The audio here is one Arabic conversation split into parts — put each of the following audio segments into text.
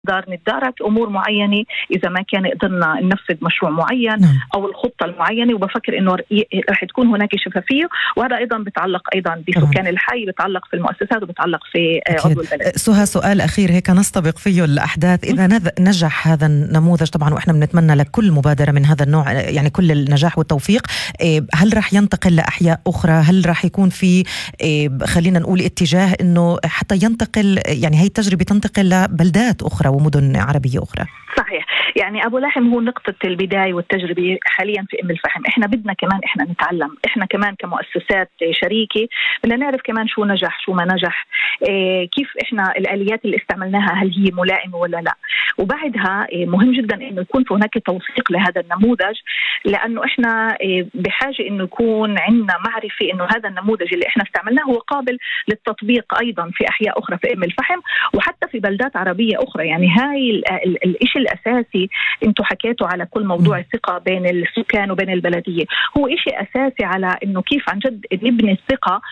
نتدارك أمور معينة إذا ما كان قدرنا ننفذ مشروع معين أو الخطة المعينة. وبفكر إنه رح تكون هناك شفافية، وهذا أيضا بتعلق أيضا بسكان الحي، بتعلق في المؤسسات، وبتعلق في عضو البلد. سهى، سؤال أخير هيك نستبق فيه الأحداث، إذا نجح هذا النموذج طبعا وإحنا بنتمنى لكل مبادرة من هذا النوع يعني كل النجاح والتوفيق، هل رح ينتقل لأحياء أخرى؟ هل رح يكون في خلينا نقول اتجاه إنه حتى ينتقل يعني هي التجربة تنتقل لبلدات أخرى ومدن عربية أخرى؟ صحيح، يعني أبو لاحم هو نقطة البداية والتجربة حاليا في الفحم. إحنا بدنا كمان إحنا نتعلم، إحنا كمان كمؤسسات شريكة بدنا نعرف كمان شو نجح شو ما نجح، كيف إحنا الآليات اللي استعملناها هل هي ملائمة ولا لا. وبعدها مهم جدا إنه يكون في هناك توثيق لهذا النموذج، لأنه إحنا بحاجة إنه يكون عندنا معرفة إنه هذا النموذج اللي إحنا استعملناه هو قابل للتطبيق أيضا في أحياء أخرى في الفحم وحتى في بلدات عربية أخرى. يعني هاي الإشي الأساسي انتوا حكيتوا على كل موضوع الثقة بين السكان وبين البلدية، هو إشي أساسي على إنه كيف عن جد نبني الثقة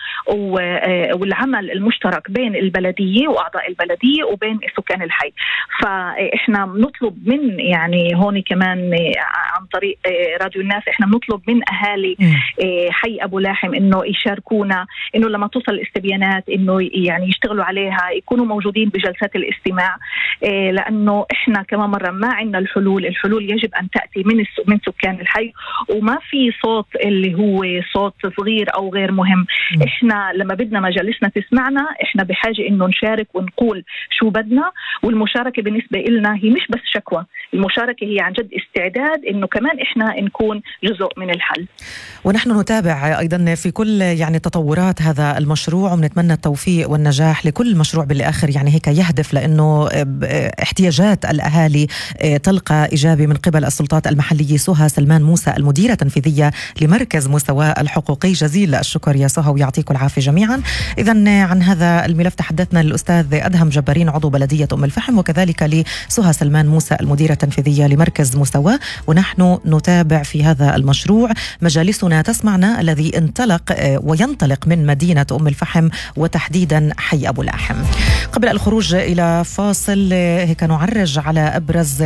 والعمل المشترك بين البلدية وأعضاء البلدية وبين سكان الحي. فإحنا بنطلب من يعني هون كمان عن طريق راديو الناس إحنا بنطلب من أهالي حي أبو لاحم إنه يشاركونا، إنه لما توصل الاستبيانات إنه يعني يشتغلوا عليها، يكونوا موجودين بجلسات الاستماع، لأنه إحنا كمان مرة ما عندنا الحلول يجب أن تأتي من سكان الحي، وما في صوت اللي هو صوت صغير أو غير مهم. إحنا لما بدنا مجالسنا تسمعنا إحنا بحاجة إنه نشارك ونقول شو بدنا. والمشاركة بالنسبة لنا هي مش بس شكوى، المشاركة هي عن جد استعداد إنه كمان إحنا نكون جزء من الحل. ونحن نتابع أيضا في كل يعني تطورات هذا المشروع، وبنتمنى التوفيق والنجاح لكل مشروع بالآخر يعني هيك يهدف لأنه احتياجات الأهالي تلقى إجابة من قبل السلطات المحلية. سهى سلمان موسى المديرة التنفيذية لمركز مساواة الحقوقي، جزيل الشكر يا سهى ويعطيكم العافية جميعا. إذن عن هذا الملف تحدثنا للأستاذ أدهم جبارين عضو بلدية أم الفحم، وكذلك لسهى سلمان موسى المديرة التنفيذية لمركز مساواة. ونحن نتابع في هذا المشروع مجالسنا تسمعنا الذي انطلق وينطلق من مدينة أم الفحم وتحديدا حي أبو لاحم. قبل الخروج إلى فاصل هيك نعرج على أبرز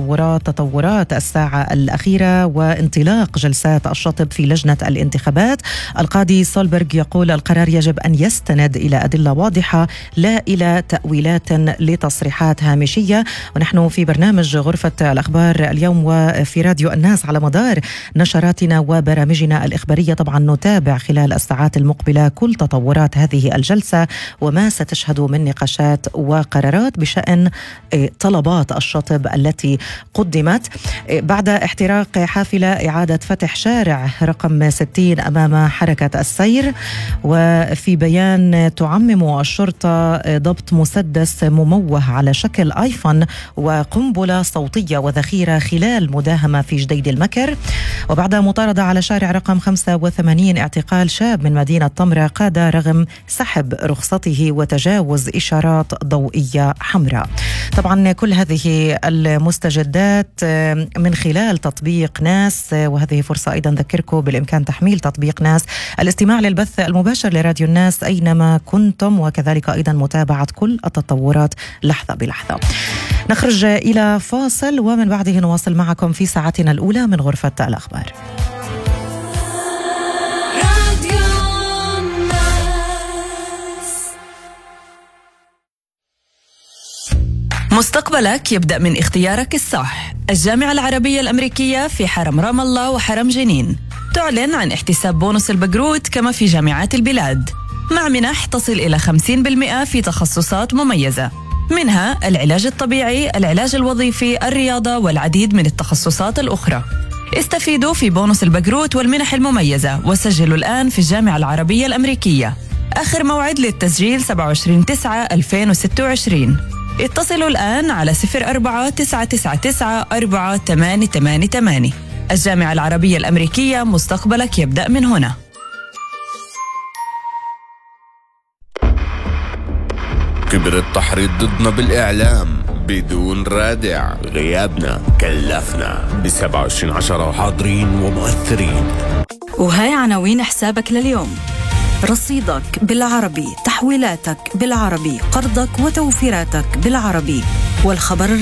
تطورات الساعة الأخيرة وانطلاق جلسات الشطب في لجنة الانتخابات. القاضي سولبرغ يقول القرار يجب أن يستند إلى أدلة واضحة لا إلى تأويلات لتصريحات هامشية. ونحن في برنامج غرفة الأخبار اليوم وفي راديو الناس على مدار نشراتنا وبرامجنا الإخبارية طبعا نتابع خلال الساعات المقبلة كل تطورات هذه الجلسة وما ستشهد من نقاشات وقرارات بشأن طلبات الشطب التي قدمت بعد احتراق حافلة إعادة فتح شارع رقم 60 أمام حركة السير. وفي بيان تعمم الشرطة ضبط مسدس مموه على شكل آيفون وقنبلة صوتية وذخيرة خلال مداهمة في جديد المكر. وبعد مطاردة على شارع رقم 85 اعتقال شاب من مدينة طمرة قاد رغم سحب رخصته وتجاوز إشارات ضوئية حمراء. طبعا كل هذه المستجدات من خلال تطبيق ناس، وهذه فرصة أيضا نذكركم بالإمكان تحميل تطبيق ناس، الاستماع للبث المباشر لراديو الناس أينما كنتم، وكذلك أيضا متابعة كل التطورات لحظة بلحظة. نخرج إلى فاصل ومن بعده نواصل معكم في ساعتنا الأولى من غرفة الأخبار. مستقبلك يبدأ من اختيارك الصح. الجامعة العربية الأمريكية في حرم رام الله وحرم جنين تعلن عن احتساب بونص البقروت كما في جامعات البلاد، مع منح تصل إلى 50% في تخصصات مميزة، منها العلاج الطبيعي، العلاج الوظيفي، الرياضة والعديد من التخصصات الأخرى. استفيدوا في بونص البقروت والمنح المميزة وسجلوا الآن في الجامعة العربية الأمريكية. آخر موعد للتسجيل 27/9/2026. اتصلوا الآن على 04-999-4888. الجامعة العربية الأمريكية، مستقبلك يبدأ من هنا. كبر التحريض ضدنا بالإعلام بدون رادع، غيابنا كلفنا ب27/10 حاضرين ومؤثرين. وهاي عناوين حسابك لليوم: رصيدك بالعربي، تحويلاتك بالعربي، قرضك وتوفيراتك بالعربي. والخبر